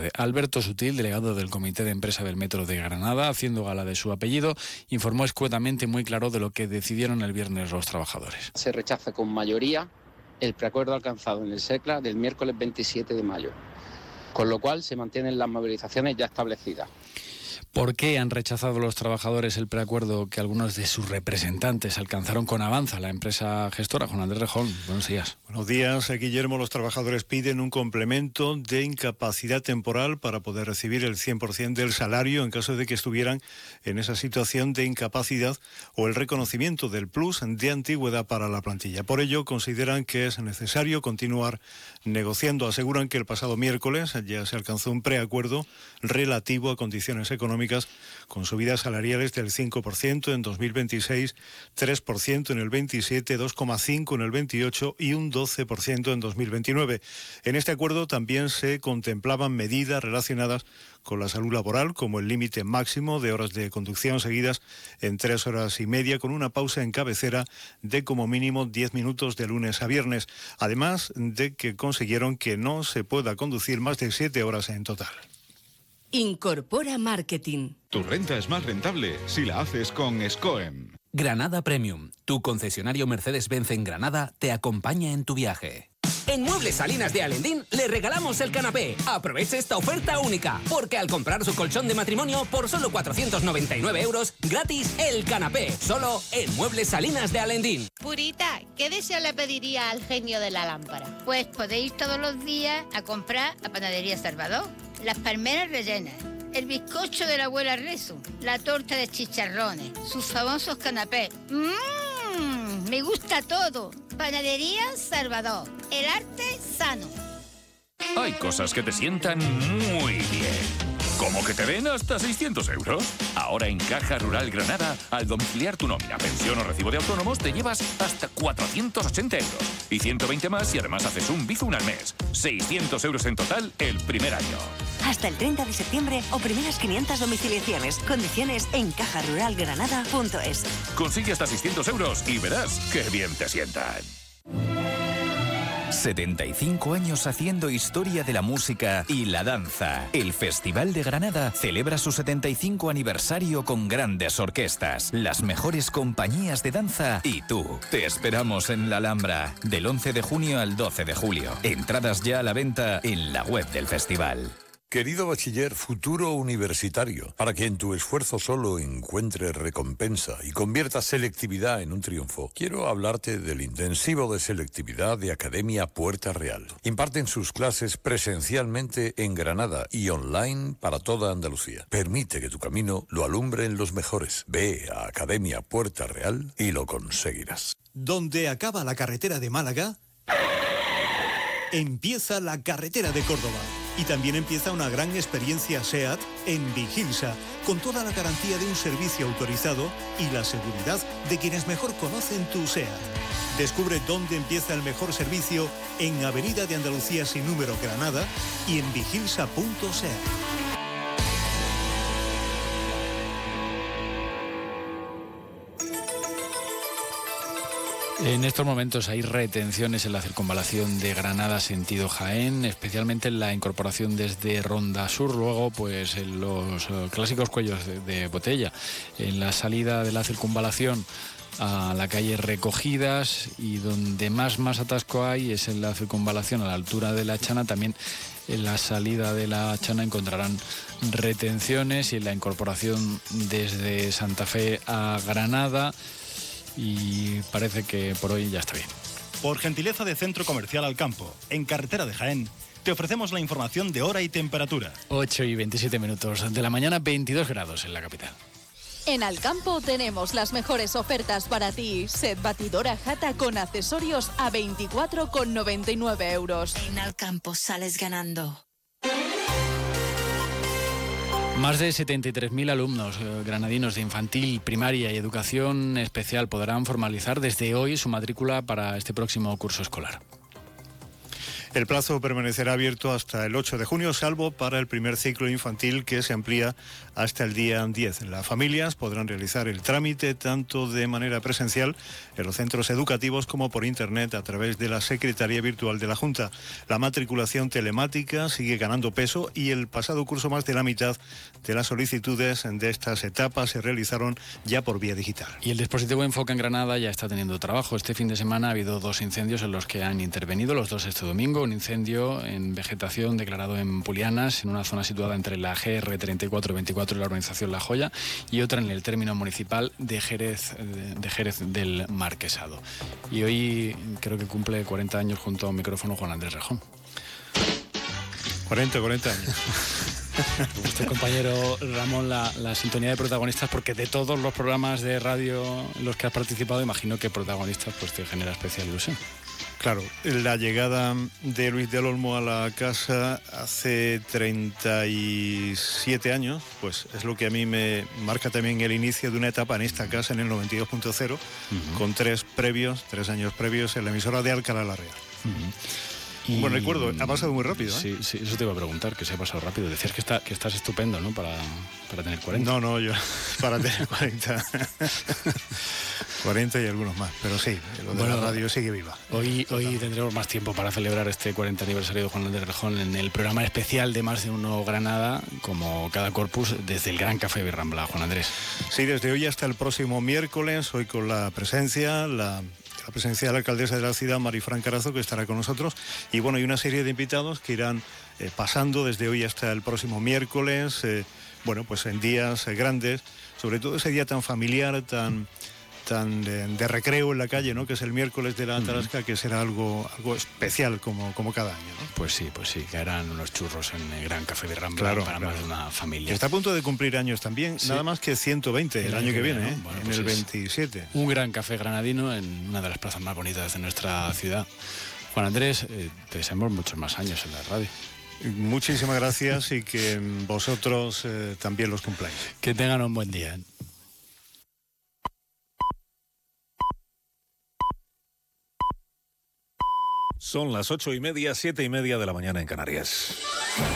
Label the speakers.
Speaker 1: tarde. Alberto Sutil, delegado del Comité de Empresa del Metro de Granada, haciendo gala de su apellido, informó escuetamente muy claro de lo que decidieron el viernes los trabajadores.
Speaker 2: Se rechaza con mayoría el preacuerdo alcanzado en el SECLA del miércoles 27 de mayo, con lo cual se mantienen las movilizaciones ya establecidas.
Speaker 1: ¿Por qué han rechazado los trabajadores el preacuerdo que algunos de sus representantes alcanzaron con Avanza, la empresa gestora? Juan Andrés Rejón, buenos días.
Speaker 3: Buenos días, Guillermo. Los trabajadores piden un complemento de incapacidad temporal para poder recibir el 100% del salario en caso de que estuvieran en esa situación de incapacidad, o el reconocimiento del plus de antigüedad para la plantilla. Por ello, consideran que es necesario continuar negociando. Aseguran que el pasado miércoles ya se alcanzó un preacuerdo relativo a condiciones económicas, con subidas salariales del 5% en 2026, 3% en el 27, 2,5% en el 28 y un 12% en 2029. En este acuerdo también se contemplaban medidas relacionadas con la salud laboral, como el límite máximo de horas de conducción seguidas en 3 horas y media, con una pausa en cabecera de como mínimo 10 minutos de lunes a viernes, además de que consiguieron que no se pueda conducir más de 7 horas en total.
Speaker 4: Incorpora Marketing.
Speaker 5: Tu renta es más rentable si la haces con SCOEM.
Speaker 6: Granada Premium, tu concesionario Mercedes-Benz en Granada, te acompaña en tu viaje.
Speaker 7: En Muebles Salinas de Alendín le regalamos el canapé. Aproveche esta oferta única, porque al comprar su colchón de matrimonio por solo 499 euros, gratis el canapé. Solo en Muebles Salinas de Alendín.
Speaker 8: Purita, ¿qué deseo le pediría al genio de la lámpara? Pues podéis ir todos los días a comprar a Panadería Salvador. Las palmeras rellenas, el bizcocho de la abuela Rezo, la torta de chicharrones, sus famosos canapés. Me gusta todo. Panadería Salvador, el arte sano.
Speaker 9: Hay cosas que te sientan muy bien. ¿Cómo que te den hasta 600 euros? Ahora en Caja Rural Granada, al domiciliar tu nómina, pensión o recibo de autónomos, te llevas hasta 480 euros. Y 120 más si además haces un Bizum al mes. 600 euros en total el primer año.
Speaker 10: Hasta el 30 de septiembre o primeras 500 domiciliaciones. Condiciones en cajaruralgranada.es.
Speaker 9: Consigue hasta 600 euros y verás qué bien te sientan.
Speaker 11: 75 años haciendo historia de la música y la danza. El Festival de Granada celebra su 75 aniversario con grandes orquestas, las mejores compañías de danza y tú. Te esperamos en la Alhambra, del 11 de junio al 12 de julio. Entradas ya a la venta en la web del festival.
Speaker 12: Querido bachiller, futuro universitario, para que en tu esfuerzo solo encuentres recompensa y conviertas selectividad en un triunfo, quiero hablarte del intensivo de selectividad de Academia Puerta Real. Imparten sus clases presencialmente en Granada y online para toda Andalucía. Permite que tu camino lo alumbren los mejores. Ve a Academia Puerta Real y lo conseguirás.
Speaker 13: Donde acaba la carretera de Málaga, empieza la carretera de Córdoba. Y también empieza una gran experiencia SEAT en Vigilsa, con toda la garantía de un servicio autorizado y la seguridad de quienes mejor conocen tu SEAT. Descubre dónde empieza el mejor servicio en Avenida de Andalucía sin número Granada y en vigilsa.seat.
Speaker 1: En estos momentos hay retenciones en la circunvalación de Granada sentido Jaén, especialmente en la incorporación desde Ronda Sur, luego pues en los clásicos cuellos de botella, en la salida de la circunvalación a la calle Recogidas, y donde más atasco hay es en la circunvalación a la altura de la Chana. También en la salida de la Chana encontrarán retenciones, y en la incorporación desde Santa Fe a Granada. Y parece que por hoy ya está bien.
Speaker 14: Por gentileza de Centro Comercial Alcampo, en carretera de Jaén, te ofrecemos la información de hora y temperatura.
Speaker 1: 8:27 de la mañana, 22 grados en la capital.
Speaker 15: En Alcampo tenemos las mejores ofertas para ti. Set batidora Jata con accesorios a 24,99 euros.
Speaker 4: En Alcampo sales ganando.
Speaker 1: Más de 73.000 alumnos granadinos de infantil, primaria y educación especial podrán formalizar desde hoy su matrícula para este próximo curso escolar.
Speaker 3: El plazo permanecerá abierto hasta el 8 de junio, salvo para el primer ciclo infantil, que se amplía hasta el día 10. Las familias podrán realizar el trámite tanto de manera presencial en los centros educativos como por internet a través de la Secretaría Virtual de la Junta. La matriculación telemática sigue ganando peso y el pasado curso más de la mitad de las solicitudes de estas etapas se realizaron ya por vía digital.
Speaker 1: Y el dispositivo Enfoca en Granada ya está teniendo trabajo. Este fin de semana ha habido 2 incendios en los que han intervenido, los 2 este domingo. Un incendio en vegetación declarado en Pulianas, en una zona situada entre la GR 34 y 24 y la urbanización La Joya, y otra en el término municipal de Jerez del Marquesado. Y hoy creo que cumple 40 años junto a un micrófono Juan Andrés Rejón.
Speaker 3: 40 años.
Speaker 1: Usted, compañero Ramón, la sintonía de protagonistas, porque de todos los programas de radio en los que has participado, imagino que protagonistas pues te genera especial ilusión.
Speaker 3: Claro, la llegada de Luis del Olmo a la casa hace 37 años, pues es lo que a mí me marca también el inicio de una etapa en esta casa, en el 92.0, con 3 años previos en la emisora de Alcalá la Real. Un buen recuerdo, ha pasado muy rápido, ¿eh?
Speaker 1: Sí, eso te iba a preguntar, que se ha pasado rápido. Decías que estás estupendo, ¿no? Para tener 40.
Speaker 3: No, yo para tener 40. 40 y algunos más, pero sí, lo de la radio sigue viva.
Speaker 1: Hoy tendremos más tiempo para celebrar este 40 aniversario de Juan Andrés Rejón en el programa especial de Más de Uno Granada, como cada corpus, desde el Gran Café Birrambla. Juan Andrés.
Speaker 3: Sí, desde hoy hasta el próximo miércoles, hoy con la presencia de la alcaldesa de la ciudad, Marifran Carazo, que estará con nosotros. Y bueno, hay una serie de invitados que irán pasando desde hoy hasta el próximo miércoles, pues en días grandes, sobre todo ese día tan familiar, tan de recreo en la calle, ¿no? Que es el miércoles de la Tarasca, que será algo especial como cada año, ¿no?
Speaker 1: Pues sí, caerán unos churros en el Gran Café de Rambla,
Speaker 3: claro,
Speaker 1: para más de una familia.
Speaker 3: Está a punto de cumplir años también, sí. Nada más que 120 el año que viene, ¿no? Bueno, en el 27.
Speaker 1: Un gran café granadino en una de las plazas más bonitas de nuestra ciudad. Juan Andrés, te deseamos muchos más años en la radio.
Speaker 3: Muchísimas gracias y que vosotros también los cumpláis.
Speaker 1: Que tengan un buen día.
Speaker 16: Son las 8:30, 7:30 de la mañana en Canarias.